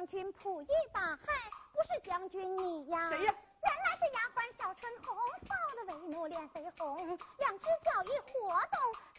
将军仆役大害，不是将军你呀？ 谁呀？ 原来是丫鬟小春红，臊得为奴脸绯红，两只脚一活动，